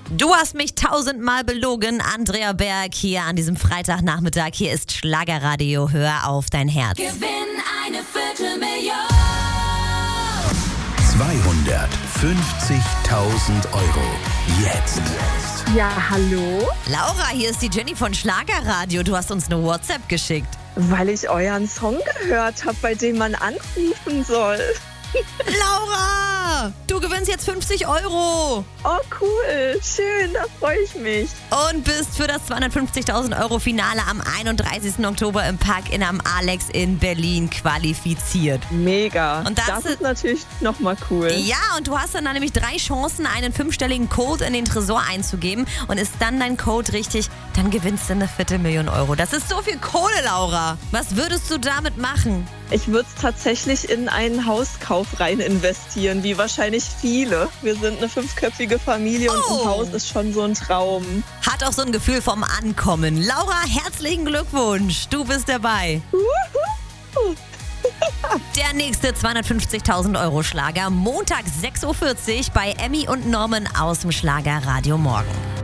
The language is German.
Du hast mich 1000-mal belogen, Andrea Berg, hier an diesem Freitagnachmittag. Hier ist Schlagerradio, hör auf dein Herz. Gewinn eine Viertelmillion. 250.000 Euro. Jetzt. Ja, hallo? Laura, hier ist die Jenny von Schlagerradio. Du hast uns eine WhatsApp geschickt. Weil ich euren Song gehört habe, bei dem man anrufen soll. Laura, du gewinnst jetzt 50 Euro. Oh, cool. Schön, da freue ich mich. Und bist für das 250.000 Euro Finale am 31. Oktober im Park-In am Alex in Berlin qualifiziert. Mega. Und das ist natürlich nochmal cool. Ja, und du hast dann nämlich 3 Chancen, einen 5-stelligen Code in den Tresor einzugeben. Und ist dann dein Code richtig, dann gewinnst du eine Viertelmillion Euro. Das ist so viel Kohle, Laura. Was würdest du damit machen? Ich würde es tatsächlich in einen Hauskauf rein investieren, wie wahrscheinlich viele. Wir sind eine 5-köpfige Familie und ein Haus ist schon so ein Traum. Hat auch so ein Gefühl vom Ankommen. Laura, herzlichen Glückwunsch. Du bist dabei. Der nächste 250.000 Euro Schlager, Montag 6.40 Uhr bei Emmy und Norman aus dem Schlagerradio Morgen.